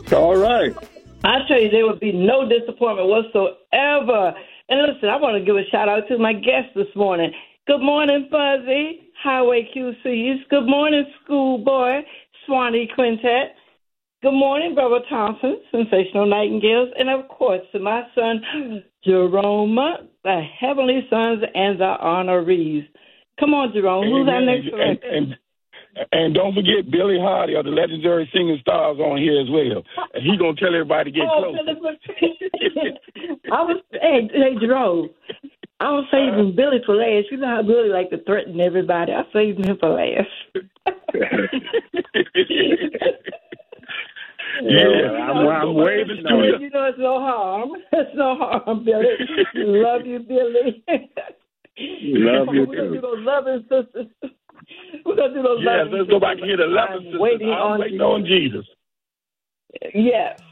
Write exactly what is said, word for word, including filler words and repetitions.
All right. I tell you, there would be no disappointment whatsoever. And listen, I want to give a shout out to my guest this morning. Good morning, Fuzzy, Highway Q Cs. Good morning, Schoolboy, Swanee Quintet. Good morning, Brother Thompson, Sensational Nightingales. And, of course, to my son, Jerome, the Heavenly Sons and the Honorees. Come on, Jerome. Amen. Who's our next and, and, and don't forget Billy Hardy of the Legendary Singing Stars on here as well. And he's going to tell everybody to get oh, close. I was, hey, hey, Jerome, I was saving uh, Billy for last. You know how Billy like to threaten everybody. I saved him for last. Yeah, I'm, I'm waving you know, you know it's no harm. It's no harm, Billy. Love you, Billy. Love you, We're too. going to do those loving sisters. We're going to do those yes, loving let's go back and hear the loving sisters. Waiting I'm on waiting Jesus. on Jesus. Yes.